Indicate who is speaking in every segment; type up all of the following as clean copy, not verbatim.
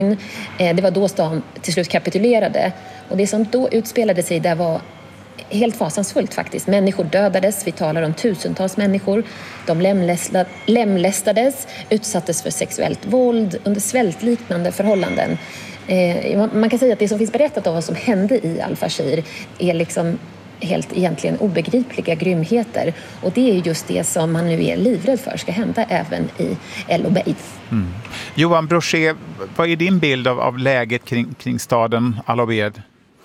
Speaker 1: Det var då stan till slut kapitulerade. Och det som då utspelade sig där var helt fasansfullt faktiskt. Människor dödades, vi talar om tusentals människor. De lemlästades, utsattes för sexuellt våld under svältliknande förhållanden. Man kan säga att det som finns berättat om vad som hände i Al-Fashir är liksom helt egentligen obegripliga grymheter. Och det är just det som man nu är livrädd för ska hända även i El Obeid.
Speaker 2: Johan Brochet, vad är din bild av läget kring staden Al Obeid?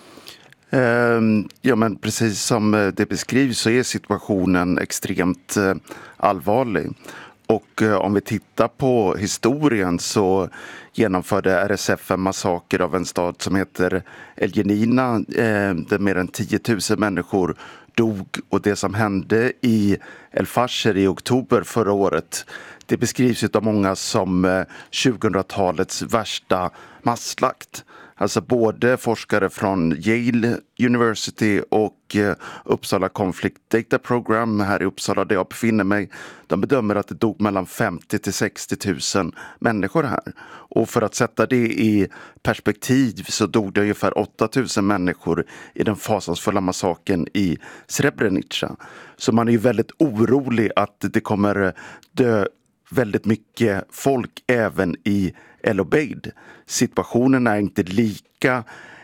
Speaker 3: Ja, men precis som det beskrivs så är situationen extremt allvarlig. Och om vi tittar på historien så genomförde RSF en massaker av en stad som heter El Jenina där mer än 10 000 människor dog. Och det som hände i El Fasher i oktober förra året, det beskrivs av många som 2000-talets värsta masslakt. Alltså både forskare från Yale University och Uppsala Conflict Data Program här i Uppsala där jag befinner mig, de bedömer att det dog mellan 50 till 60 000 människor här. Och för att sätta det i perspektiv så dog det ungefär 8 000 människor i den fasansfulla massakern i Srebrenica. Så man är ju väldigt orolig att det kommer dö väldigt mycket folk även i El Obeid. Situationen är inte lika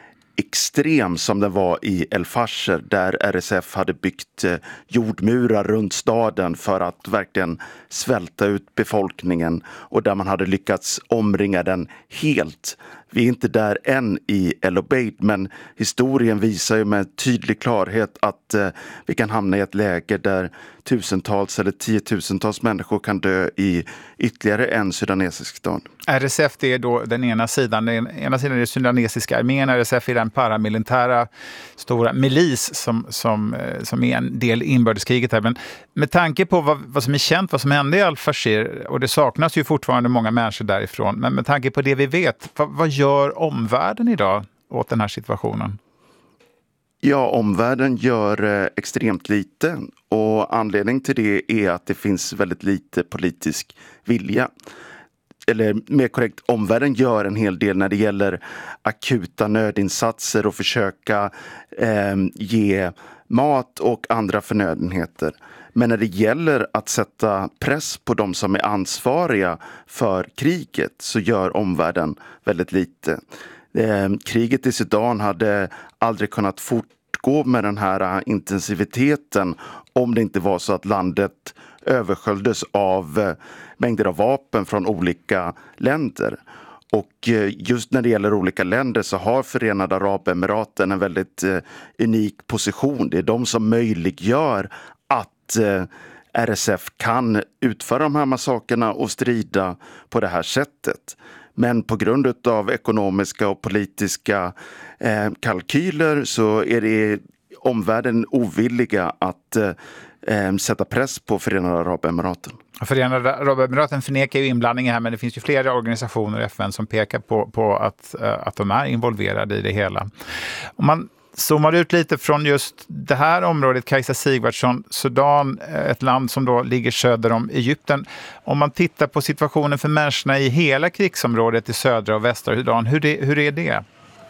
Speaker 3: extrem som den var i El Fasher där RSF hade byggt jordmurar runt staden för att verkligen svälta ut befolkningen och där man hade lyckats omringa den helt. Vi är inte där än i El Obeid, men historien visar ju med tydlig klarhet att vi kan hamna i ett läge där tusentals eller tiotusentals människor kan dö i ytterligare en sudanesisk stad.
Speaker 2: RSF, det är då den ena sidan. Den ena sidan är den sudanesiska armén. RSF är den paramilitära stora milis som är en del i inbördeskriget här. Men med tanke på vad som är känt, vad som hände i Al-Fashir, och det saknas ju fortfarande många människor därifrån, men med tanke på det vi vet, vad gör omvärlden idag åt den här situationen?
Speaker 3: Ja, omvärlden gör extremt lite och anledningen till det är att det finns väldigt lite politisk vilja. Eller mer korrekt, omvärlden gör en hel del när det gäller akuta nödinsatser och försöka ge mat och andra förnödenheter. Men när det gäller att sätta press på de som är ansvariga för kriget så gör omvärlden väldigt lite. Kriget i Sudan hade aldrig kunnat fortgå med den här intensiviteten om det inte var så att landet översköljdes av mängder av vapen från olika länder. Och just när det gäller olika länder så har Förenade Arabemiraten en väldigt unik position. Det är de som möjliggör att RSF kan utföra de här massakerna och strida på det här sättet. Men på grund av ekonomiska och politiska kalkyler så är det omvärlden ovilliga att sätta press på Förenade Arabemiraten.
Speaker 2: Förenade Arabemiraten förnekar ju inblandning här, men det finns ju flera organisationer i FN som pekar på att de är involverade i det hela. Om man zoomar ut lite från just det här området, Kajsa Sigvardsson, Sudan, ett land som då ligger söder om Egypten. Om man tittar på situationen för människorna i hela krigsområdet i södra och västra Sudan, hur är det?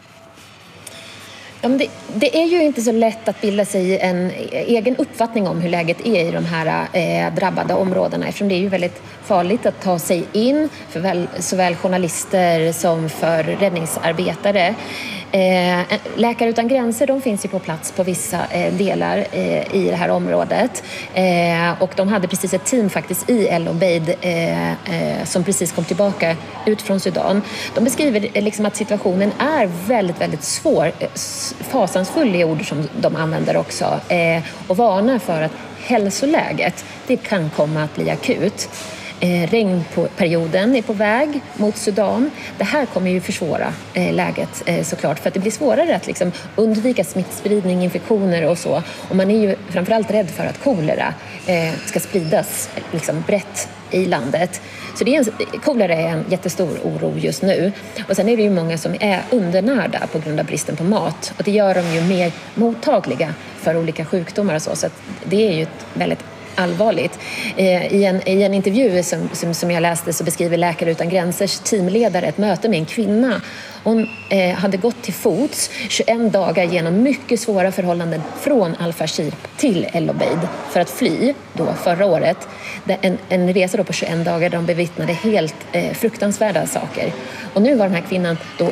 Speaker 1: Ja, men det är ju inte så lätt att bilda sig en egen uppfattning om hur läget är i de här drabbade områdena, eftersom det är ju väldigt farligt att ta sig in för såväl journalister som för räddningsarbetare. Läkare utan gränser, de finns ju på plats på vissa delar i det här området, och de hade precis ett team faktiskt i El Obeid som precis kom tillbaka ut från Sudan. De beskriver liksom att situationen är väldigt, väldigt svår, fasansfull i ord som de använder också, och varnar för att hälsoläget, det kan komma att bli akut. Regnperioden är på väg mot Sudan. Det här kommer ju försvåra läget såklart, för att det blir svårare att liksom undvika smittspridning, infektioner och så. Och man är ju framförallt rädd för att kolera ska spridas liksom brett i landet. Så kolera är en jättestor oro just nu. Och sen är det ju många som är undernärda på grund av bristen på mat. Och det gör dem ju mer mottagliga för olika sjukdomar och så. Så att det är ju ett väldigt allvarligt. I en intervju som jag läste så beskriver Läkare utan gränsers teamledare ett möte med en kvinna. Hon hade gått till fots 21 dagar genom mycket svåra förhållanden från Al-Fashir till El Obeid för att fly då förra året. En resa då på 21 dagar där de bevittnade helt fruktansvärda saker. Och nu var den här kvinnan då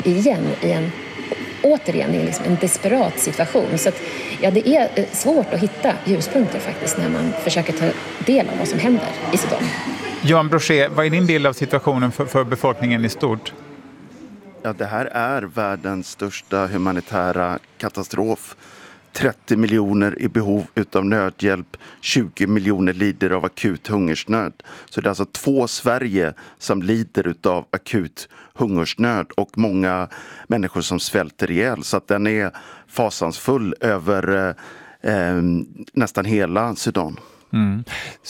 Speaker 1: återigen i liksom en desperat situation. Så att, det är svårt att hitta ljuspunkter faktiskt när man försöker ta del av vad som händer i Sudan.
Speaker 2: Johan Brochet, vad är din bild av situationen för befolkningen i stort?
Speaker 3: Ja, det här är världens största humanitära katastrof. 30 miljoner i behov utav nödhjälp, 20 miljoner lider av akut hungersnöd. Så det är alltså 2 Sverige som lider utav akut hungersnöd och många människor som svälter ihjäl. Så att den är fasansfull över nästan hela Sudan.
Speaker 2: Mm.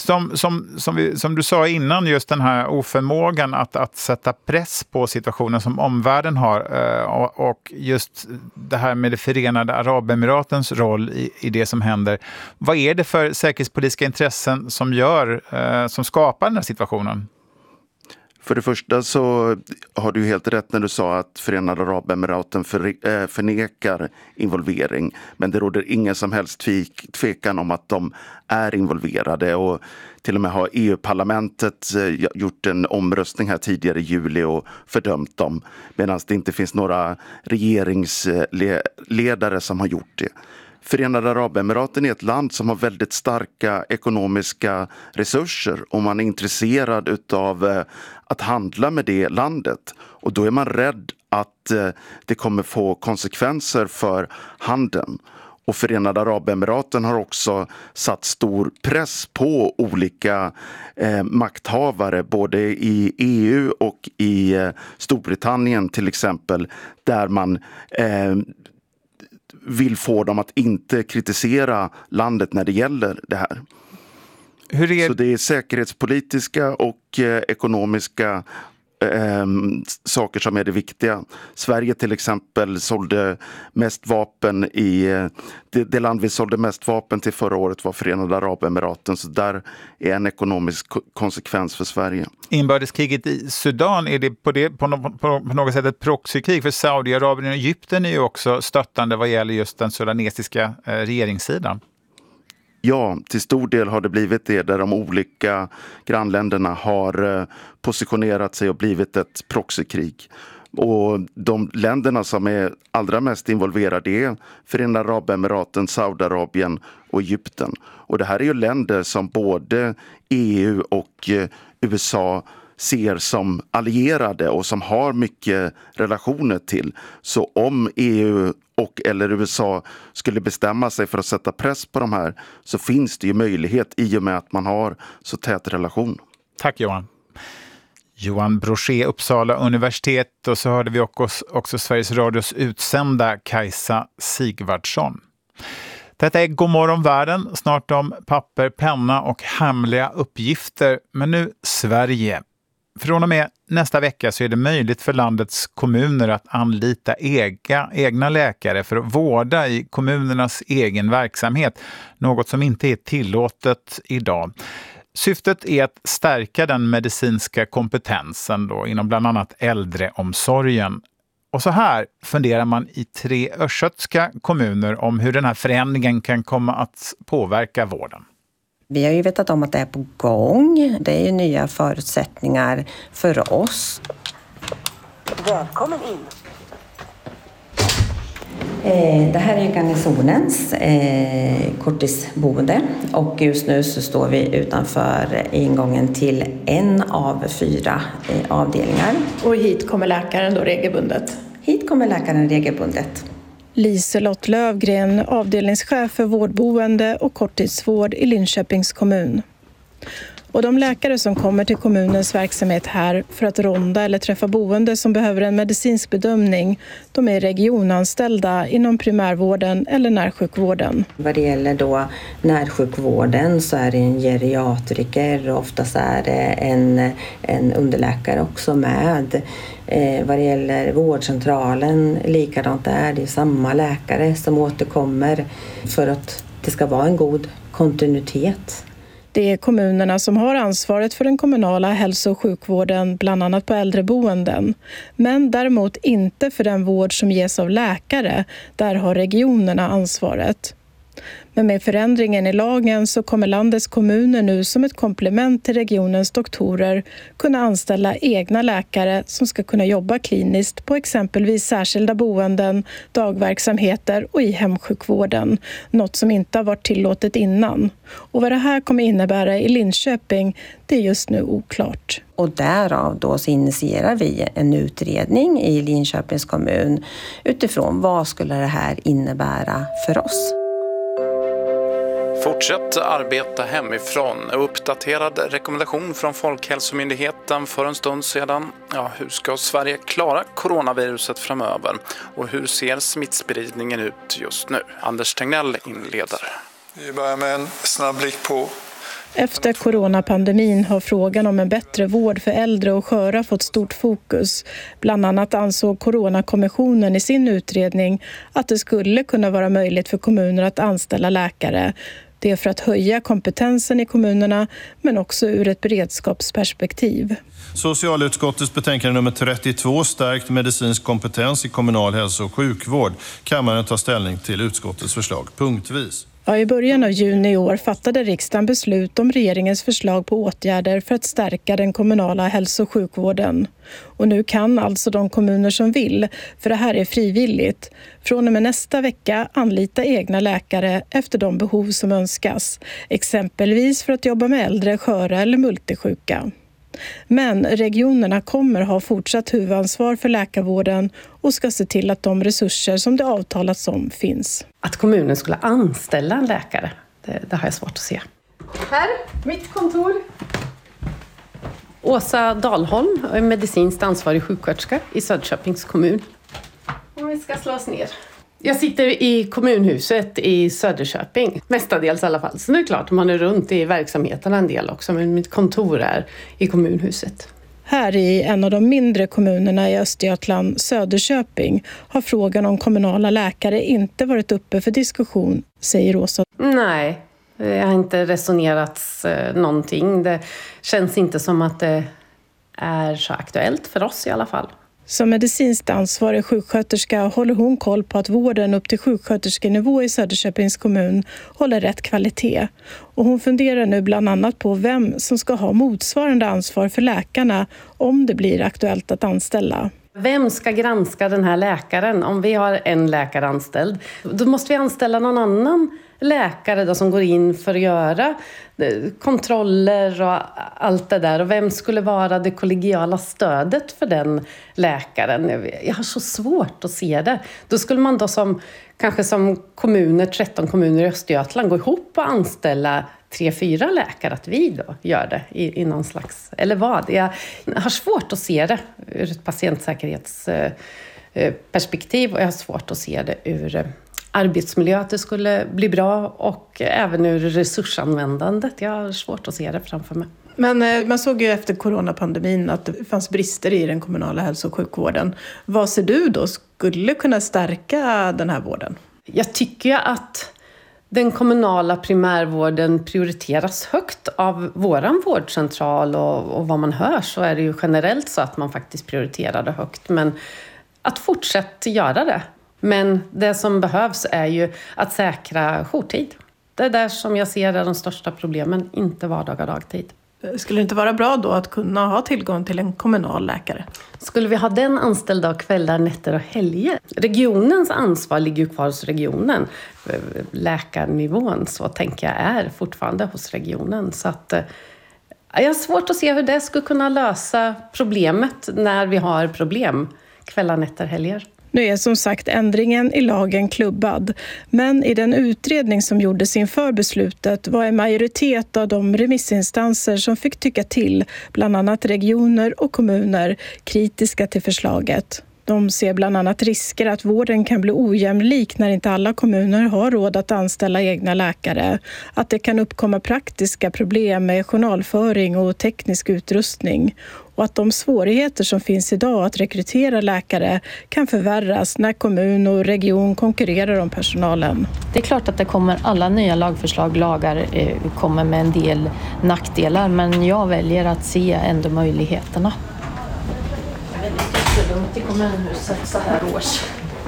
Speaker 2: Som du sa innan, just den här oförmågan att sätta press på situationen som omvärlden har och just det här med de Förenade Arabemiratens roll i det som händer. Vad är det för säkerhetspolitiska intressen som skapar den här situationen?
Speaker 3: För det första så har du helt rätt när du sa att Förenade Arabemiraten förnekar involvering. Men det råder ingen som helst tvekan om att de är involverade. Och till och med har EU-parlamentet gjort en omröstning här tidigare i juli och fördömt dem. Medan det inte finns några regeringsledare som har gjort det. Förenade Arabemiraten är ett land som har väldigt starka ekonomiska resurser och man är intresserad utav att handla med det landet. Och då är man rädd att det kommer få konsekvenser för handeln. Och Förenade Arabemiraten har också satt stor press på olika makthavare både i EU och i Storbritannien till exempel, där man vill få dem att inte kritisera landet när det gäller det här. Så det är säkerhetspolitiska och ekonomiska saker som är det viktiga. Sverige till exempel sålde mest vapen det land vi sålde mest vapen till förra året var Förenade Arabemiraten, så där är en ekonomisk konsekvens för Sverige.
Speaker 2: Inbördeskriget i Sudan, är det på något sätt ett proxykrig? För Saudiarabien och Egypten är ju också stöttande vad gäller just den sudanesiska regeringssidan.
Speaker 3: Ja, till stor del har det blivit det, där de olika grannländerna har positionerat sig och blivit ett proxykrig. Och de länderna som är allra mest involverade är Förenade Arabemiraten, Saudiarabien och Egypten. Och det här är ju länder som både EU och USA ser som allierade och som har mycket relationer till. Så om EU eller USA skulle bestämma sig för att sätta press på de här, så finns det ju möjlighet i och med att man har så tät relation.
Speaker 2: Tack Johan. Johan Brochet, Uppsala universitet, och så hörde vi också Sveriges Radios utsända Kajsa Sigvardsson. Detta är Godmorgon världen, snart om papper, penna och hemliga uppgifter. Men nu Sverige. Från och med nästa vecka så är det möjligt för landets kommuner att anlita egna läkare för att vårda i kommunernas egen verksamhet. Något som inte är tillåtet idag. Syftet är att stärka den medicinska kompetensen då, inom bland annat äldreomsorgen. Och så här funderar man i 3 östgötska kommuner om hur den här förändringen kan komma att påverka vården.
Speaker 4: Vi har ju vetat om att det är på gång. Det är ju nya förutsättningar för oss.
Speaker 5: Välkommen in.
Speaker 4: Det här är ju garnisonens korttidsboende och just nu så står vi utanför ingången till en av 4 avdelningar.
Speaker 5: Och hit kommer läkaren då regelbundet?
Speaker 4: Hit kommer läkaren regelbundet.
Speaker 5: Liselott Lövgren, avdelningschef för vårdboende och korttidsvård i Linköpings kommun. Och de läkare som kommer till kommunens verksamhet här för att ronda eller träffa boende som behöver en medicinsk bedömning, de är regionanställda inom primärvården eller närsjukvården.
Speaker 4: Vad det gäller då närsjukvården så är det en geriatriker och oftast är det en underläkare också med. Vad det gäller vårdcentralen, likadant är det samma läkare som återkommer för att det ska vara en god kontinuitet
Speaker 5: Det är kommunerna som har ansvaret för den kommunala hälso- och sjukvården, bland annat på äldreboenden. Men däremot inte för den vård som ges av läkare, där har regionerna ansvaret. Men med förändringen i lagen så kommer landets kommuner nu som ett komplement till regionens doktorer kunna anställa egna läkare som ska kunna jobba kliniskt på exempelvis särskilda boenden, dagverksamheter och i hemsjukvården. Något som inte har varit tillåtet innan. Och vad det här kommer innebära i Linköping, det är just nu oklart.
Speaker 4: Och därav då så initierar vi en utredning i Linköpings kommun utifrån vad skulle det här innebära för oss.
Speaker 6: Fortsätt arbeta hemifrån. Uppdaterad rekommendation från Folkhälsomyndigheten för en stund sedan. Ja, hur ska Sverige klara coronaviruset framöver? Och hur ser smittspridningen ut just nu? Anders Tegnell inleder.
Speaker 7: Vi börjar med en snabb blick på.
Speaker 5: Efter coronapandemin har frågan om en bättre vård för äldre och sköra fått stort fokus. Bland annat ansåg Coronakommissionen i sin utredning att det skulle kunna vara möjligt för kommuner att anställa läkare. Det är för att höja kompetensen i kommunerna, men också ur ett beredskapsperspektiv.
Speaker 8: Socialutskottets betänkande nummer 32, stärkt medicinsk kompetens i kommunal hälso- och sjukvård. Kammaren tar ställning till utskottets förslag punktvis.
Speaker 5: Ja, i början av juni i år fattade riksdagen beslut om regeringens förslag på åtgärder för att stärka den kommunala hälso- och sjukvården. Och nu kan alltså de kommuner som vill, för det här är frivilligt, från och med nästa vecka anlita egna läkare efter de behov som önskas. Exempelvis för att jobba med äldre, sköra eller multisjuka. Men regionerna kommer ha fortsatt huvudansvar för läkarvården och ska se till att de resurser som det avtalats om finns.
Speaker 9: Att kommunen skulle anställa en läkare, det har jag svårt att se. Här, mitt kontor. Åsa Dahlholm är medicinskt ansvarig sjuksköterska i Söderköpings kommun. Om vi ska slå oss ner. Jag sitter i kommunhuset i Söderköping, mestadels i alla fall. Så det är klart, man är runt i verksamheten en del också, men mitt kontor är i kommunhuset.
Speaker 5: Här i en av de mindre kommunerna i Östergötland, Söderköping, har frågan om kommunala läkare inte varit uppe för diskussion, säger Åsa.
Speaker 9: Nej, det har inte resonerats någonting. Det känns inte som att det är så aktuellt för oss i alla fall.
Speaker 5: Som medicinskt ansvarig sjuksköterska håller hon koll på att vården upp till sjuksköterskenivå i Söderköpings kommun håller rätt kvalitet. Och hon funderar nu bland annat på vem som ska ha motsvarande ansvar för läkarna om det blir aktuellt att anställa.
Speaker 9: Vem ska granska den här läkaren? Om vi har en läkare anställd, då måste vi anställa någon annan läkare då som går in för att göra kontroller och allt det där. Och vem skulle vara det kollegiala stödet för den läkaren? Jag har så svårt att se det. Då skulle man då kanske som kommuner, 13 kommuner i Östergötland, gå ihop och anställa 3-4 läkare, att vi då gör det i någon slags, eller vad? Jag har svårt att se det ur ett patientsäkerhetsperspektiv och jag har svårt att se det ur arbetsmiljö, att det skulle bli bra, och även ur resursanvändandet. Jag har svårt att se det framför mig.
Speaker 5: Men man såg ju efter coronapandemin att det fanns brister i den kommunala hälso- och sjukvården. Vad ser du då skulle kunna stärka den här vården?
Speaker 9: Jag tycker att den kommunala primärvården prioriteras högt av våran vårdcentral, och vad man hör så är det ju generellt så att man faktiskt prioriterar det högt. Men att fortsätta göra det. Men det som behövs är ju att säkra jourtid. Det är där som jag ser de största problemen, inte vardag och dagtid.
Speaker 5: Skulle det inte vara bra då att kunna ha tillgång till en kommunal läkare?
Speaker 9: Skulle vi ha den anställd av kvällar, nätter och helger? Regionens ansvar ligger ju kvar hos regionen. Läkarnivån, så tänker jag, är fortfarande hos regionen. Så att jag har svårt att se hur det skulle kunna lösa problemet när vi har problem. Kvällar, nätter, helger.
Speaker 5: Nu är som sagt ändringen i lagen klubbad, men i den utredning som gjordes inför beslutet var en majoritet av de remissinstanser som fick tycka till, bland annat regioner och kommuner, kritiska till förslaget. De ser bland annat risker att vården kan bli ojämlik när inte alla kommuner har råd att anställa egna läkare. Att det kan uppkomma praktiska problem med journalföring och teknisk utrustning. Och och att de svårigheter som finns idag att rekrytera läkare kan förvärras när kommun och region konkurrerar om personalen.
Speaker 10: Det är klart att det kommer alla nya lagar kommer med en del nackdelar, men jag väljer att se ändå möjligheterna. Det är väldigt lugnt i kommunhuset så här års.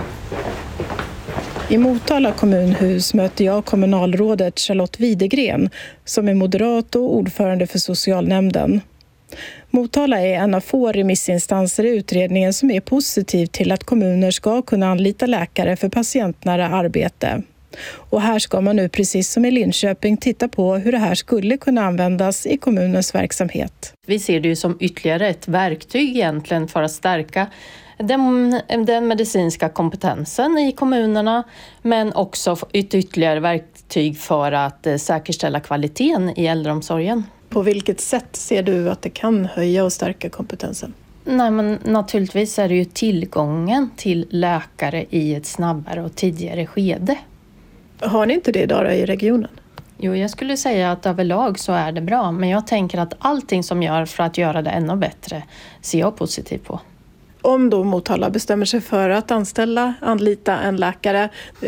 Speaker 5: I Motala kommunhus möter jag kommunalrådet Charlotte Widegren som är moderat och ordförande för socialnämnden. Motala är en av få remissinstanser i utredningen som är positiv till att kommuner ska kunna anlita läkare för patientnära arbete. Och här ska man nu, precis som i Linköping, titta på hur det här skulle kunna användas i kommunens verksamhet.
Speaker 10: Vi ser det ju som ytterligare ett verktyg egentligen för att stärka den medicinska kompetensen i kommunerna, men också ett ytterligare verktyg för att säkerställa kvaliteten i äldreomsorgen.
Speaker 5: På vilket sätt ser du att det kan höja och stärka kompetensen?
Speaker 10: Nej, men naturligtvis är det ju tillgången till läkare i ett snabbare och tidigare skede.
Speaker 5: Har ni inte det idag i regionen?
Speaker 10: Jo, jag skulle säga att överlag så är det bra, men jag tänker att allting som gör för att göra det ännu bättre ser jag positivt på.
Speaker 5: Om då Motala bestämmer sig för att anlita en läkare,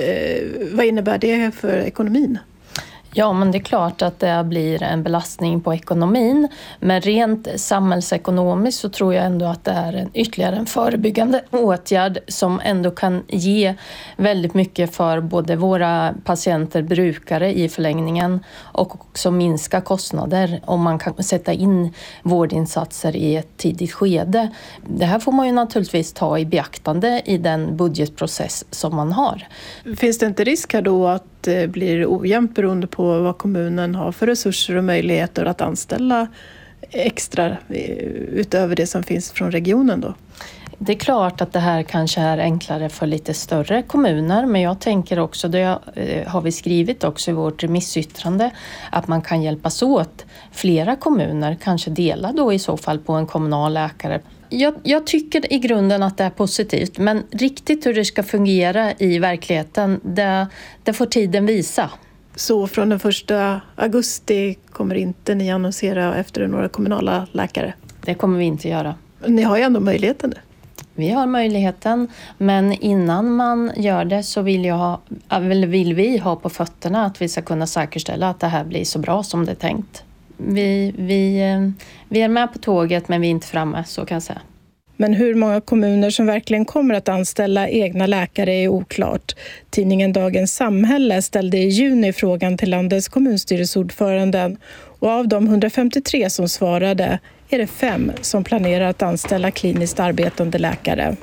Speaker 5: vad innebär det för ekonomin?
Speaker 10: Ja, men det är klart att det blir en belastning på ekonomin. Men rent samhällsekonomiskt så tror jag ändå att det är ytterligare en förebyggande åtgärd som ändå kan ge väldigt mycket för både våra patienter, brukare i förlängningen, och också minska kostnader om man kan sätta in vårdinsatser i ett tidigt skede. Det här får man ju naturligtvis ta i beaktande i den budgetprocess som man har.
Speaker 5: Finns det inte risk här då att det blir ojämnt beroende på vad kommunen har för resurser och möjligheter att anställa extra utöver det som finns från regionen då?
Speaker 10: Det är klart att det här kanske är enklare för lite större kommuner, men jag tänker också, det har vi skrivit också i vårt remissyttrande, att man kan hjälpas åt. Flera kommuner kanske dela då i så fall på en kommunal läkare. Jag tycker i grunden att det är positivt, men riktigt hur det ska fungera i verkligheten, det får tiden visa.
Speaker 5: Så från den 1 augusti kommer inte ni annonsera efter några kommunala läkare?
Speaker 10: Det kommer vi inte göra.
Speaker 5: Ni har ju ändå möjligheten nu.
Speaker 10: Vi har möjligheten, men innan man gör det så vill vi ha på fötterna att vi ska kunna säkerställa att det här blir så bra som det är tänkt. Vi är med på tåget, men vi är inte framme, så kan jag säga.
Speaker 5: Men hur många kommuner som verkligen kommer att anställa egna läkare är oklart. Tidningen Dagens Samhälle ställde i juni frågan till landets kommunstyrelseordföranden, och av de 153 som svarade är det 5 som planerar att anställa kliniskt arbetande läkare.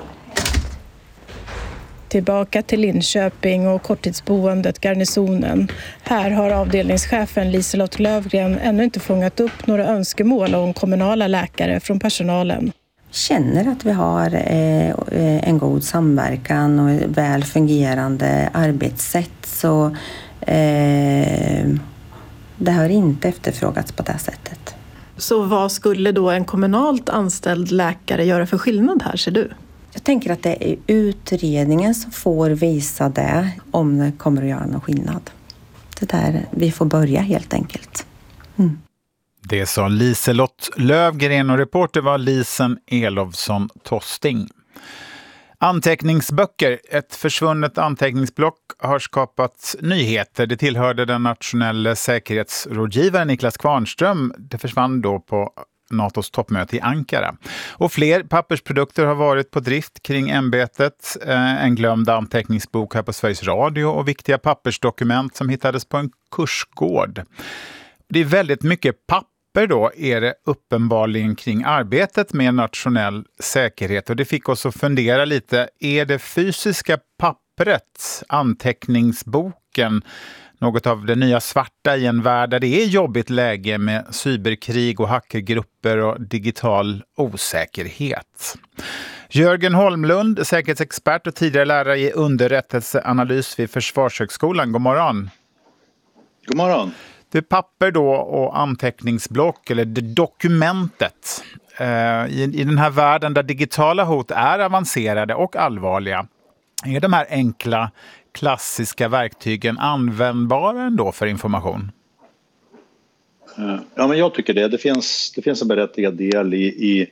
Speaker 5: Tillbaka till Linköping och korttidsboendet Garnisonen. Här har avdelningschefen Liselott Lövgren ännu inte fångat upp några önskemål om kommunala läkare från personalen.
Speaker 4: Känner att vi har en god samverkan och väl fungerande arbetssätt, så det har inte efterfrågats på det sättet.
Speaker 5: Så vad skulle då en kommunalt anställd läkare göra för skillnad här, ser du?
Speaker 4: Jag tänker att det är utredningen som får visa det, om det kommer att göra någon skillnad. Det där vi får börja helt enkelt. Mm.
Speaker 2: Det sa Liselott Lövgren och reporter var Lisen Elovsson Tosting. Anteckningsböcker. Ett försvunnet anteckningsblock har skapat nyheter. Det tillhörde den nationella säkerhetsrådgivaren Niklas Kvarnström. Det försvann då på NATOs toppmöte i Ankara. Och fler pappersprodukter har varit på drift kring ämbetet. En glömd anteckningsbok här på Sveriges Radio och viktiga pappersdokument som hittades på en kursgård. Det är väldigt mycket papper då, är det uppenbarligen, kring arbetet med nationell säkerhet. Och det fick oss att fundera lite. Är det fysiska pappret, anteckningsboken, något av det nya svarta i en värld där det är jobbigt läge med cyberkrig och hackergrupper och digital osäkerhet? Jörgen Holmlund, säkerhetsexpert och tidigare lärare i underrättelseanalys vid Försvarshögskolan. God morgon.
Speaker 11: God morgon.
Speaker 2: Det är papper då och anteckningsblock, eller det dokumentet. I den här världen där digitala hot är avancerade och allvarliga, är de här enkla, klassiska verktygen användbara ändå för information?
Speaker 11: Ja, men jag tycker det. Det finns en berättigad del i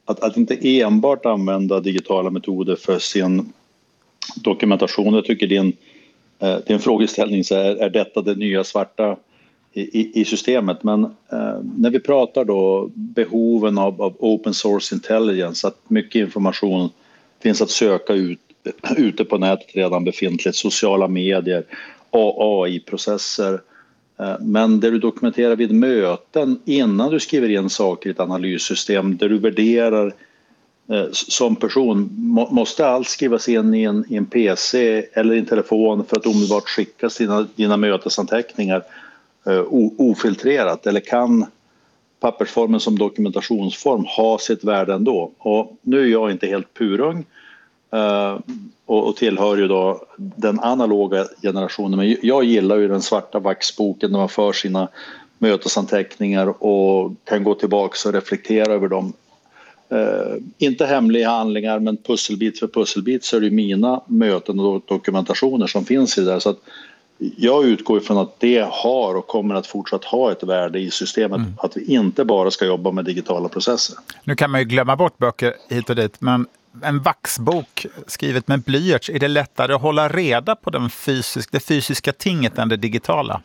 Speaker 11: att inte enbart använda digitala metoder för sin dokumentation. Jag tycker det är en frågeställning, så är detta det nya svarta i systemet. Men när vi pratar då behoven av open source intelligence, att mycket information finns att söka ute på nätet redan befintligt, sociala medier, AI-processer. Men det du dokumenterar vid möten innan du skriver in saker i ett analyssystem, där du värderar som person, måste allt skrivas in i en PC eller i en telefon för att omedelbart skickas dina mötesanteckningar ofiltrerat, eller kan pappersformen som dokumentationsform ha sitt värde ändå? Och nu är jag inte helt purung och tillhör ju då den analoga generationen, men jag gillar ju den svarta vaxboken där man för sina mötesanteckningar och kan gå tillbaka och reflektera över dem. Inte hemliga handlingar, men pusselbit för pusselbit så är det mina möten och dokumentationer som finns i det där. Så att jag utgår ifrån att det har och kommer att fortsatt ha ett värde i systemet, att vi inte bara ska jobba med digitala processer.
Speaker 2: Nu kan man ju glömma bort böcker hit och dit, men en vaxbok skrivet med blyerts, är det lättare att hålla reda på det fysiska tinget än det digitala?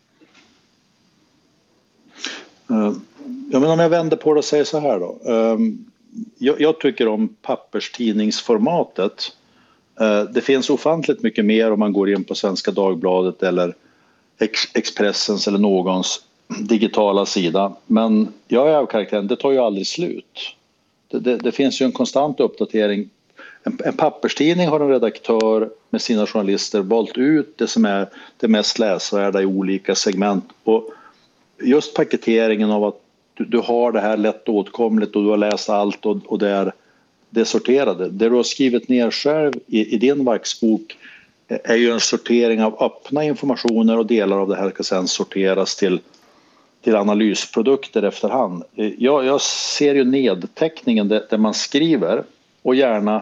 Speaker 11: Ja, men om jag vänder på det och säger så här då. Jag tycker om papperstidningsformatet. Det finns ofantligt mycket mer om man går in på Svenska Dagbladet eller Expressens eller någons digitala sida. Men jag är av karaktären, det tar ju aldrig slut. Det finns ju en konstant uppdatering. En papperstidning har en redaktör med sina journalister valt ut det som är det mest läsvärda i olika segment. Och just paketeringen av att du har det här lätt åtkomligt och du har läst allt och det är sorterade. Det du har skrivit ner själv i din vaxbok är ju en sortering av öppna informationer, och delar av det här kan sedan sorteras till analysprodukter efterhand. Jag ser ju nedteckningen där man skriver, och gärna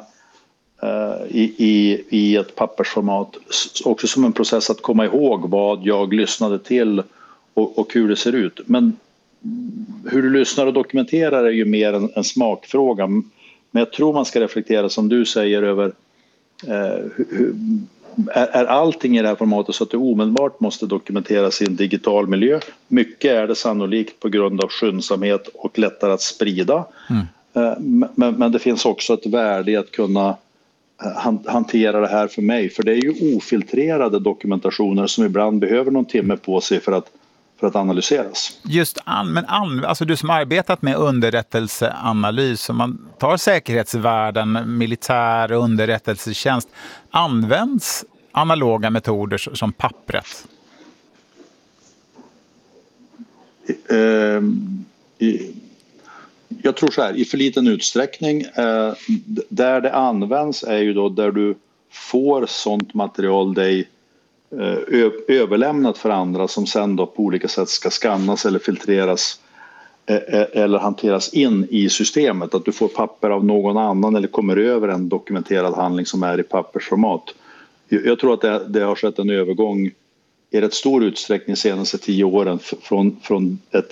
Speaker 11: i ett pappersformat också som en process att komma ihåg vad jag lyssnade till och hur det ser ut. Men hur du lyssnar och dokumenterar är ju mer en smakfråga. Men jag tror man ska reflektera, som du säger, över är allting i det här formatet så att du omedelbart måste dokumenteras i en digital miljö. Mycket är det sannolikt på grund av skyndsamhet och lättare att sprida. Men det finns också ett värde i att kunna hantera det här för mig. För det är ju ofiltrerade dokumentationer som ibland behöver någon timme på sig för att analyseras.
Speaker 2: Just alltså du som arbetat med underrättelseanalys, om man tar säkerhetsvärlden, militär underrättelsetjänst, används analoga metoder som pappret?
Speaker 11: Jag tror så här, i för liten utsträckning. Där det används är ju då där du får sånt material dig överlämnat för andra, som sen då på olika sätt ska skannas eller filtreras eller hanteras in i systemet. Att du får papper av någon annan eller kommer över en dokumenterad handling som är i pappersformat. Jag tror att det har skett en övergång i rätt stor utsträckning de senaste 10 åren från ett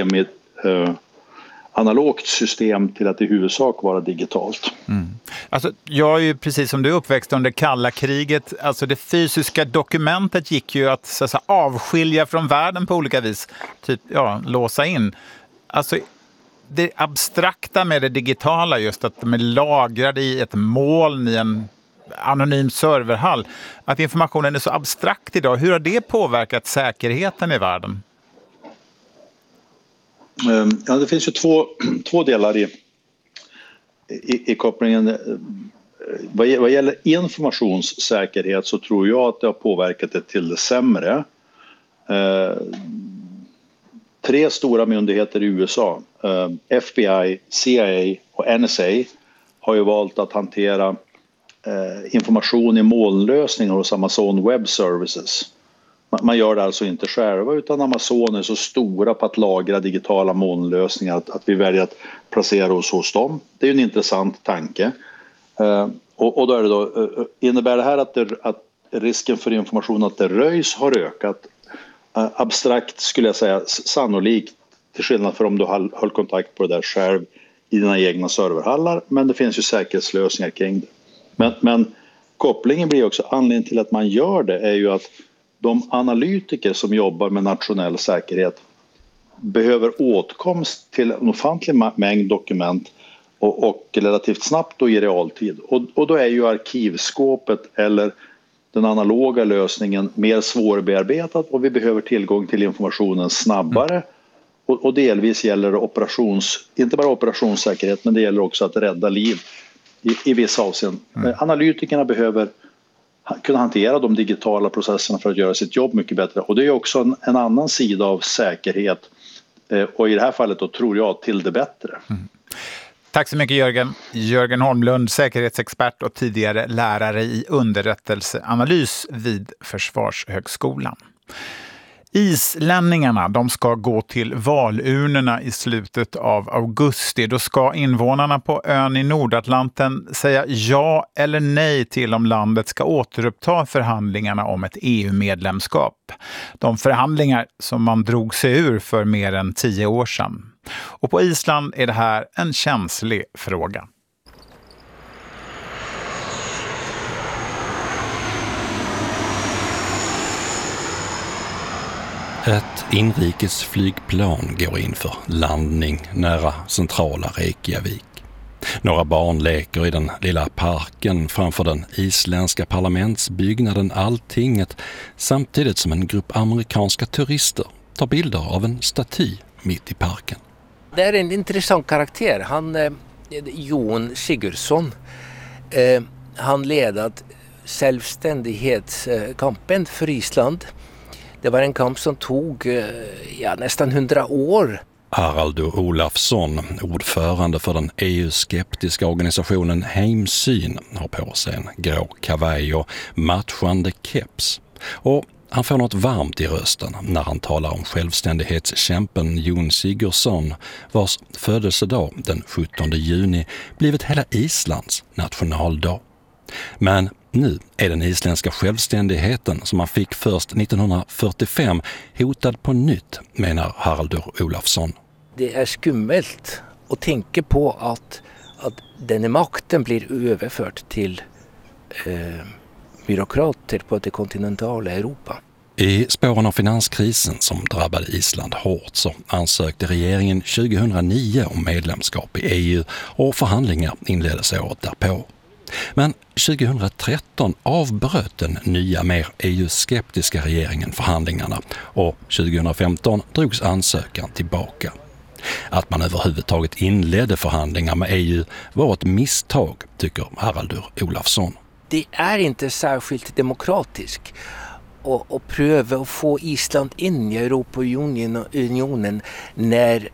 Speaker 11: analogt system till att i huvudsak vara digitalt.
Speaker 2: Alltså, jag är ju precis som du uppväxt under kalla kriget. Alltså det fysiska dokumentet gick ju att, så att säga, avskilja från världen på olika vis. Typ, låsa in. Alltså det abstrakta med det digitala, just att de är lagrade i ett moln i en anonym serverhall. Att informationen är så abstrakt idag. Hur har det påverkat säkerheten i världen?
Speaker 11: Ja, det finns ju två delar i kopplingen. Vad gäller informationssäkerhet så tror jag att det har påverkat det till det sämre. 3 stora myndigheter i USA, FBI, CIA och NSA, har ju valt att hantera information i molnlösningar hos Amazon Web Services. Man gör det alltså inte själva, utan Amazon är så stora på att lagra digitala molnlösningar att vi väljer att placera oss hos dem. Det är en intressant tanke. Och då är det då, innebär det här att risken för information att det röjs har ökat? Abstrakt skulle jag säga sannolikt, till skillnad från om du höll kontakt på det där själv i dina egna serverhallar, men det finns ju säkerhetslösningar kring det. Men kopplingen blir också, anledningen till att man gör det är ju att de analytiker som jobbar med nationell säkerhet behöver åtkomst till en ofantlig mängd dokument och relativt snabbt och i realtid. Och då är ju arkivskåpet eller den analoga lösningen mer svårbearbetad och vi behöver tillgång till informationen snabbare. Och delvis gäller det inte bara operationssäkerhet, men det gäller också att rädda liv i vissa avseenden. Analytikerna behöver kunna hantera de digitala processerna för att göra sitt jobb mycket bättre. Och det är också en annan sida av säkerhet. Och i det här fallet då tror jag till det bättre.
Speaker 2: Tack så mycket Jörgen. Jörgen Holmlund, säkerhetsexpert och tidigare lärare i underrättelseanalys vid Försvarshögskolan. Islänningarna, de ska gå till valurnorna i slutet av augusti. Då ska invånarna på ön i Nordatlanten säga ja eller nej till om landet ska återuppta förhandlingarna om ett EU-medlemskap. De förhandlingar som man drog sig ur för mer än 10 år sedan. Och på Island är det här en känslig fråga.
Speaker 12: Ett inrikesflygplan går in för landning nära centrala Reykjavik. Några barn leker i den lilla parken framför den isländska parlamentsbyggnaden Alltinget, samtidigt som en grupp amerikanska turister tar bilder av en staty mitt i parken.
Speaker 13: Det är en intressant karaktär. Han Jon Sigurdsson. Han ledat självständighetskampen för Island. Det var en kamp som tog nästan 100 år.
Speaker 12: Haraldur Olafsson, ordförande för den EU-skeptiska organisationen Heimsyn, har på sig en grå kavaj och matchande keps. Och han får något varmt i rösten när han talar om självständighetskämpen Jon Sigurdsson, vars födelsedag den 17 juni blivit hela Islands nationaldag. Men nu är den isländska självständigheten som man fick först 1945 hotad på nytt, menar Haraldur Olafsson.
Speaker 13: Det är skummelt att tänka på att den makten blir överförd till byråkrater på det kontinentala Europa.
Speaker 12: I spåren av finanskrisen som drabbade Island hårt så ansökte regeringen 2009 om medlemskap i EU och förhandlingar inleddes året därpå. Men 2013 avbröt den nya mer EU-skeptiska regeringen förhandlingarna och 2015 drogs ansökan tillbaka. Att man överhuvudtaget inledde förhandlingar med EU var ett misstag, tycker Haraldur Olafsson.
Speaker 13: Det är inte särskilt demokratiskt att pröva att få Island in i Europaunionen när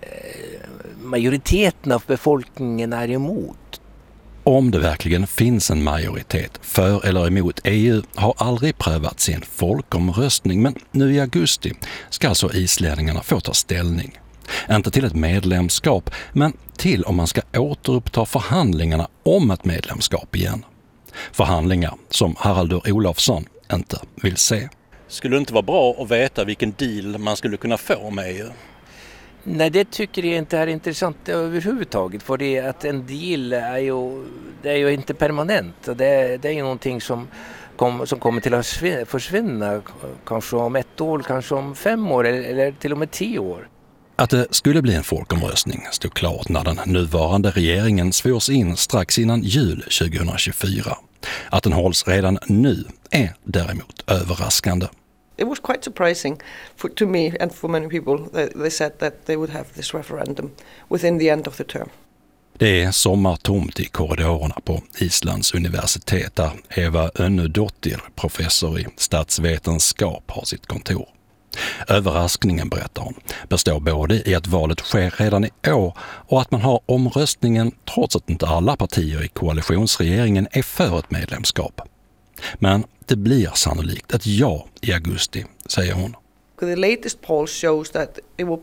Speaker 13: majoriteten av befolkningen är emot.
Speaker 12: Om det verkligen finns en majoritet för eller emot EU har aldrig prövats i en folkomröstning, men nu i augusti ska alltså islänningarna få ta ställning. Inte till ett medlemskap, men till om man ska återuppta förhandlingarna om ett medlemskap igen. Förhandlingar som Haraldur Olafsson inte vill se.
Speaker 14: Skulle det inte vara bra att veta vilken deal man skulle kunna få med EU?
Speaker 13: Nej, det tycker jag inte är intressant överhuvudtaget. För det att en deal är ju inte permanent. Det är ju någonting som kommer till att försvinna. Kanske om 1 år, kanske om 5 år eller till och med 10 år.
Speaker 12: Att det skulle bli en folkomröstning stod klart när den nuvarande regeringen svors in strax innan jul 2024. Att den hålls redan nu är däremot överraskande.
Speaker 15: It was quite surprising to me and for many people. They said that they would have this referendum within the end of the term.
Speaker 12: Det är sommartomt i korridorerna på Islands universitet där Eva Önnudottir, professor i statsvetenskap, har sitt kontor. Överraskningen, berättar hon, består både i att valet sker redan i år och att man har omröstningen trots att inte alla partier i koalitionsregeringen är för ett medlemskap. Men det blir sannolikt ett ja i augusti, säger hon.
Speaker 15: The latest poll shows that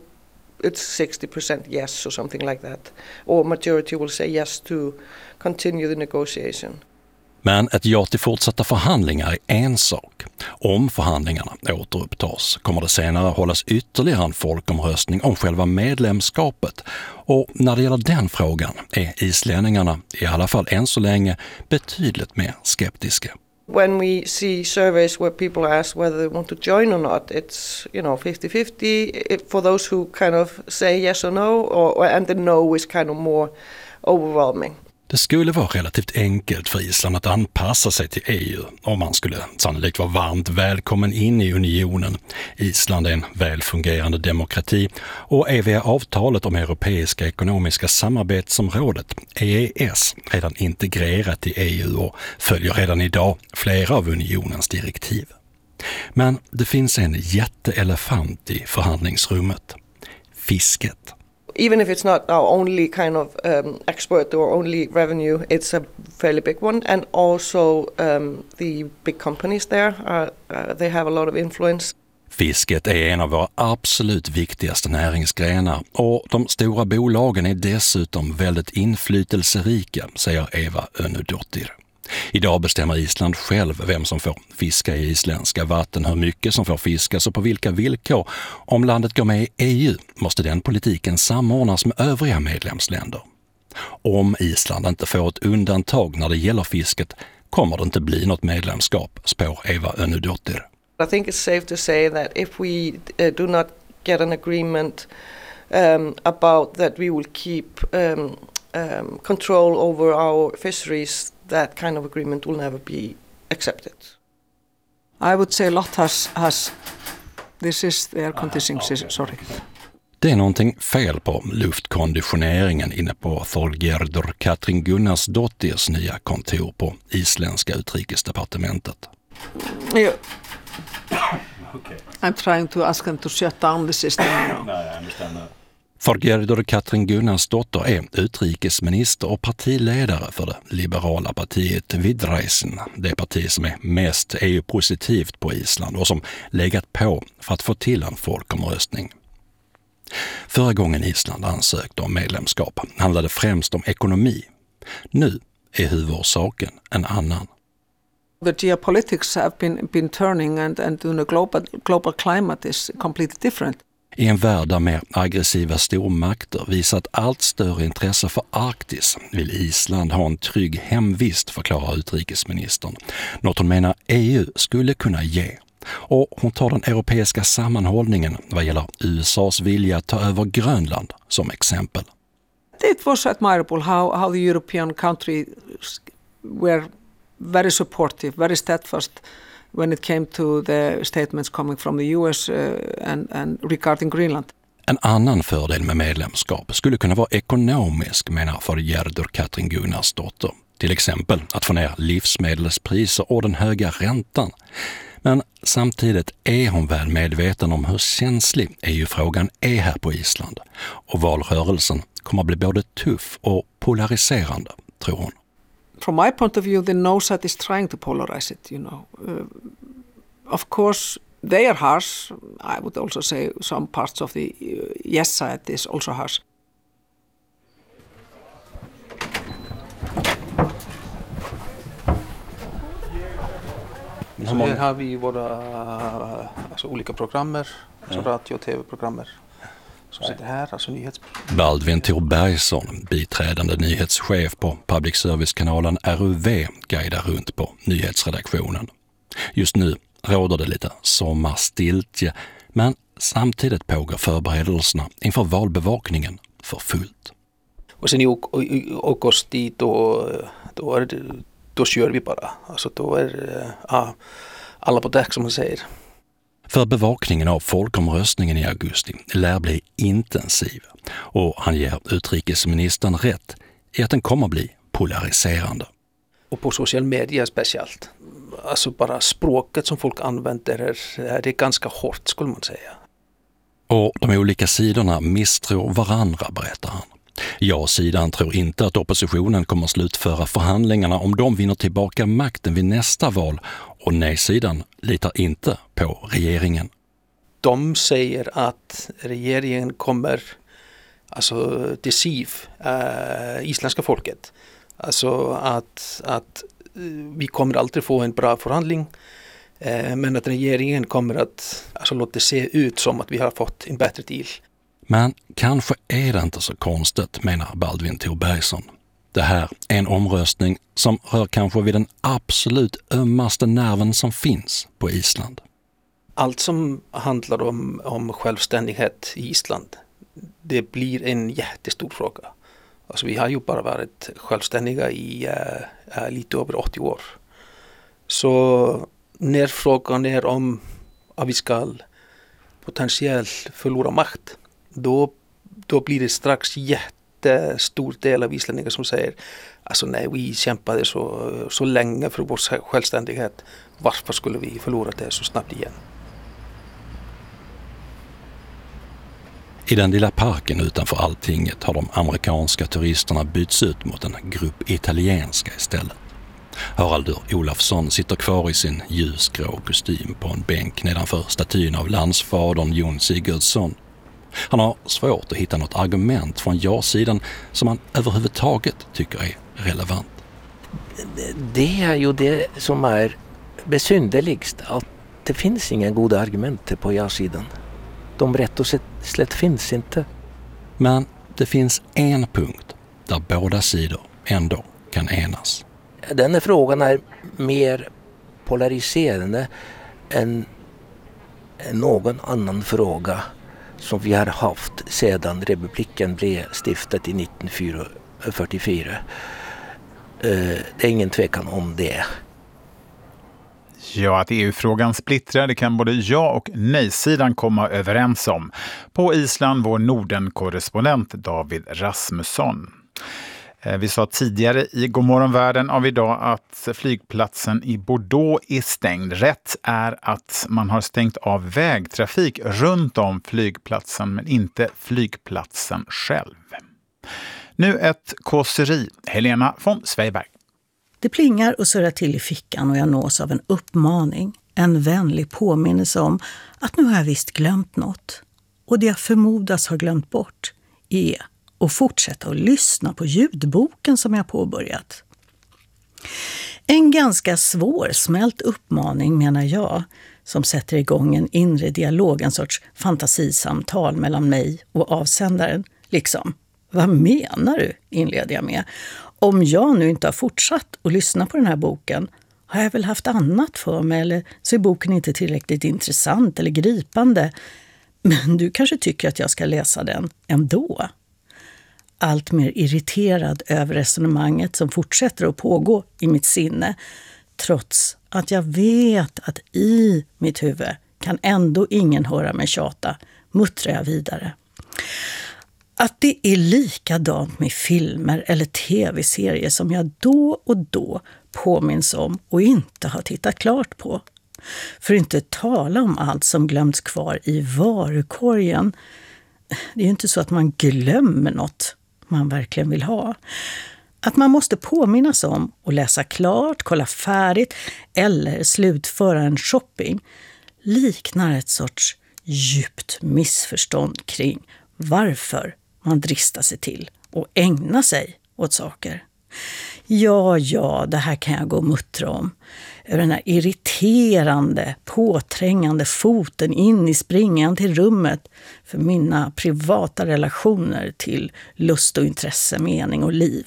Speaker 15: it's 60% yes or something like that. Or majority will say yes to continue the negotiation.
Speaker 12: Men ett ja till fortsatta förhandlingar är en sak. Om förhandlingarna återupptas kommer det senare hållas ytterligare en folkomröstning om själva medlemskapet. Och när det gäller den frågan är islänningarna, i alla fall än så länge, betydligt mer skeptiska.
Speaker 15: When we see surveys where people ask whether they want to join or not, it's 50-50 for those who kind of say yes or no, and the no is kind of more overwhelming.
Speaker 12: Det skulle vara relativt enkelt för Island att anpassa sig till EU och man skulle sannolikt vara varmt välkommen in i unionen. Island är en välfungerande demokrati och är via avtalet om Europeiska ekonomiska samarbetsområdet, EES, redan integrerat i EU och följer redan idag flera av unionens direktiv. Men det finns en jätteelefant i förhandlingsrummet. Fisket.
Speaker 15: Even if it's not our only kind of export or only revenue, it's a fairly big one. And also the big companies there, they have a lot of influence.
Speaker 12: Fisket är en av våra absolut viktigaste näringsgrenar och de stora bolagen är dessutom väldigt inflytelserika, säger Eva Önudottir. Idag bestämmer Island själv vem som får fiska i isländska vatten, hur mycket som får fiskas och på vilka villkor. Om landet går med i EU måste den politiken samordnas med övriga medlemsländer. Om Island inte får ett undantag när det gäller fisket kommer det inte bli något medlemskap, spår Eva Önudottir.
Speaker 15: I think it's safe to say that if we do not get an agreement about that we will keep control over our fisheries, that kind of agreement will never be accepted.
Speaker 16: I would say a lot has this is the air conditioning system, sorry.
Speaker 12: Det är någonting fel på luftkonditioneringen inne på Þorgerður Katrín Gunnarsdóttirs nya kontor på isländska utrikesdepartementet.
Speaker 16: Yeah. I'm trying to ask them to shut down the system.
Speaker 12: No, I understand that. Þorgerður Katrín Gunnarsdóttir är utrikesminister och partiledare för det liberala partiet Viðreisn, det parti som är mest EU-positivt på Island och som legat på för att få till en folkomröstning. Förra gången Island ansökte om medlemskap handlade främst om ekonomi. Nu är huvudorsaken en annan.
Speaker 16: The geopolitics have been turning and the global climate is completely different.
Speaker 12: I en värld där mer aggressiva stormakter visat allt större intresse för Arktis vill Island ha en trygg hemvist, förklarar utrikesministern. Något hon menar EU skulle kunna ge. Och hon tar den europeiska sammanhållningen vad gäller USAs vilja att ta över Grönland som exempel.
Speaker 16: It was admirable how the European countries were very supportive, very steadfast when it came to the statements coming from the US and regarding Greenland.
Speaker 12: En annan fördel med medlemskap skulle kunna vara ekonomisk, menar Þorgerður Katrín Gunnarsdóttir. Till exempel att få ner livsmedelspriser och den höga räntan. Men samtidigt är hon väl medveten om hur känslig EU-frågan är här på Island. Och valrörelsen kommer att bli både tuff och polariserande, tror hon.
Speaker 16: From my point of view, the no side is trying to polarize it, of course, they are harsh. I would also say some parts of the yes side is also harsh.
Speaker 17: Så här har vi våra olika programmer, radio- och tv-programmer som sitter här, alltså nyhetsprogram.
Speaker 12: Baldvin Thor Bergson, biträdande nyhetschef på public service-kanalen RUV, guidar runt på nyhetsredaktionen. Just nu råder det lite sommarstiltje, men samtidigt pågår förberedelserna inför valbevakningen för fullt.
Speaker 17: Och sen i augusti då kör vi bara. Alltså då är alla på däck, som man säger.
Speaker 12: För bevakningen av folkomröstningen i augusti lär bli intensiv och han ger utrikesministern rätt i att den kommer bli polariserande.
Speaker 17: Och på social media speciellt. Alltså bara språket som folk använder det är ganska hårt, skulle man säga.
Speaker 12: Och de olika sidorna misstror varandra, berättar han. Ja-sidan tror inte att oppositionen kommer slutföra förhandlingarna om de vinner tillbaka makten vid nästa val, och nej-sidan litar inte på regeringen.
Speaker 17: De säger att regeringen kommer deceive isländska folket. Alltså att vi kommer aldrig få en bra förhandling. Men att regeringen kommer att låta det se ut som att vi har fått en bättre deal.
Speaker 12: Men kanske är det inte så konstigt, menar Baldwin Thorbergsson. Det här är en omröstning som rör kanske vid den absolut ömmaste nerven som finns på Island.
Speaker 17: Allt som handlar om självständighet i Island, det blir en jättestor fråga. Alltså vi har ju bara varit självständiga i lite över 80 år. Så när frågan är om att vi ska potentiellt förlora makt, då blir det strax jättestor del av islänningar som säger alltså nej, vi kämpade så länge för vår självständighet. Varför skulle vi förlora det så snabbt igen?
Speaker 12: I den lilla parken utanför Alltinget har de amerikanska turisterna bytts ut mot en grupp italienska istället. Haraldur Olafsson sitter kvar i sin ljusgrå kostym på en bänk nedanför statyn av landsfadern Jon Sigurdsson. Han har svårt att hitta något argument från ja-sidan som han överhuvudtaget tycker är relevant.
Speaker 13: Det är ju det som är besynderligst, att det finns inga goda argument på ja-sidan. De rätt och slätt finns inte.
Speaker 12: Men det finns en punkt där båda sidor ändå kan enas.
Speaker 13: Den här frågan är mer polariserande än någon annan fråga som vi har haft sedan republiken blev stiftat i 1944. Det är ingen tvekan om det.
Speaker 2: Ja, att EU-frågan splittrar, det kan både ja- och nej-sidan komma överens om. På Island, vår Norden-korrespondent David Rasmusson. Vi sa tidigare i Godmorgon världen av idag att flygplatsen i Bordeaux är stängd. Rätt är att man har stängt av vägtrafik runt om flygplatsen, men inte flygplatsen själv. Nu ett kåseri. Helena von Sveiberg.
Speaker 18: Det plingar och surrar till i fickan och jag nås av en uppmaning. En vänlig påminnelse om att nu har jag visst glömt något. Och det jag förmodas har glömt bort är att fortsätta att lyssna på ljudboken som jag påbörjat. En ganska svårsmält uppmaning menar jag, som sätter igång en inre dialog, en sorts fantasisamtal mellan mig och avsändaren. Liksom, vad menar du, inleder jag med. Om jag nu inte har fortsatt att lyssna på den här boken har jag väl haft annat för mig, eller så är boken inte tillräckligt intressant eller gripande. Men du kanske tycker att jag ska läsa den ändå. Allt mer irriterad över resonemanget som fortsätter att pågå i mitt sinne, trots att jag vet att i mitt huvud kan ändå ingen höra mig tjata, muttrar jag vidare. Att det är likadant med filmer eller tv-serier som jag då och då påminns om och inte har tittat klart på. För att inte tala om allt som glömts kvar i varukorgen. Det är ju inte så att man glömmer något man verkligen vill ha. Att man måste påminnas om och läsa klart, kolla färdigt eller slutföra en shopping liknar ett sorts djupt missförstånd kring varför man dristar sig till och ägna sig åt saker. Ja, det här kan jag gå och muttra om. Över den här irriterande, påträngande foten in i springan till rummet för mina privata relationer till lust och intresse, mening och liv.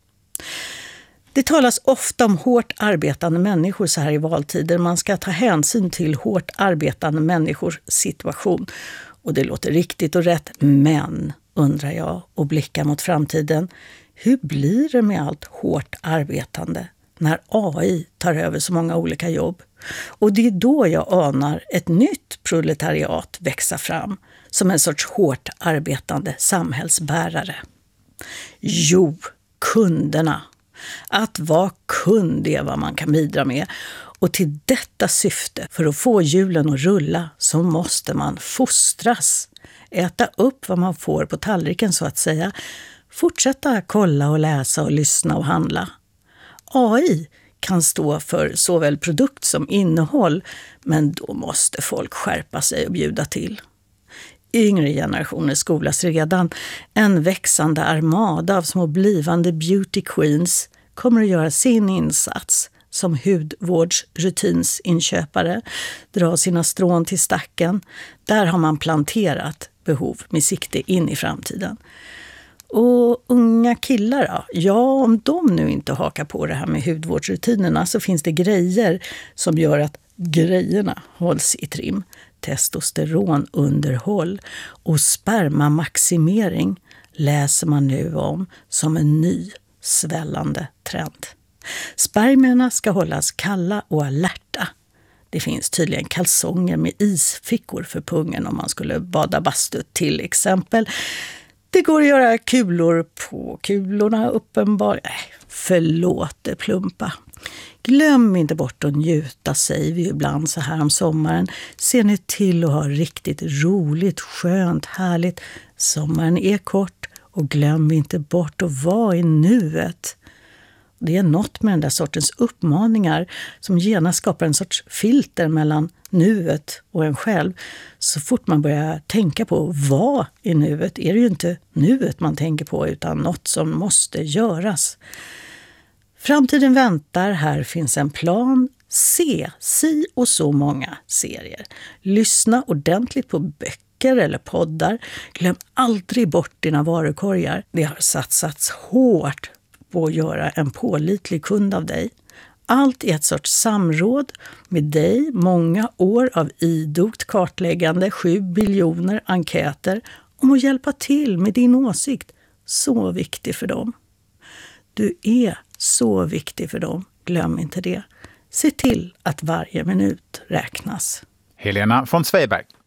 Speaker 18: Det talas ofta om hårt arbetande människor så här i valtider. Man ska ta hänsyn till hårt arbetande människors situation. Och det låter riktigt och rätt, men, undrar jag och blickar mot framtiden, hur blir det med allt hårt arbetande när AI tar över så många olika jobb? Och det är då jag anar ett nytt proletariat växa fram som en sorts hårt arbetande samhällsbärare. Jo, kunderna. Att vara kund är vad man kan bidra med. Och till detta syfte, för att få hjulen att rulla, så måste man fostras. Äta upp vad man får på tallriken så att säga. Fortsätta kolla och läsa och lyssna och handla. AI kan stå för såväl produkt som innehåll, men då måste folk skärpa sig och bjuda till. Yngre generationer skolas redan. En växande armada av små blivande beauty queens kommer att göra sin insats som hudvårdsrutinsinköpare, dra sina strån till stacken. Där har man planterat behov med sikte in i framtiden. Och unga killar då? Ja, om de nu inte hakar på det här med hudvårdsrutinerna så finns det grejer som gör att grejerna hålls i trim. Testosteronunderhåll och spermamaximering läser man nu om som en ny svällande trend. Spermierna ska hållas kalla och alerta. Det finns tydligen kalsonger med isfickor för pungen om man skulle bada bastu till exempel. Det går att göra kulor på kulorna uppenbarligen. Förlåt det plumpa. Glöm inte bort att njuta, säger vi ibland så här om sommaren. Se ni till att ha riktigt roligt, skönt, härligt. Sommaren är kort och glöm inte bort att vara i nuet. Det är något med den där sortens uppmaningar som genast skapar en sorts filter mellan nuet och en själv. Så fort man börjar tänka på vad i nuet är det ju inte nuet man tänker på utan något som måste göras. Framtiden väntar, här finns en plan. Se si och så många serier. Lyssna ordentligt på böcker eller poddar. Glöm aldrig bort dina varukorgar. Det har satsats hårt på att göra en pålitlig kund av dig. Allt är ett sorts samråd med dig, många år av idogt kartläggande, 7 biljoner enkäter om att hjälpa till med din åsikt. Så viktig för dem. Du är så viktig för dem, glöm inte det. Se till att varje minut räknas.
Speaker 2: Helena von Zweiberg.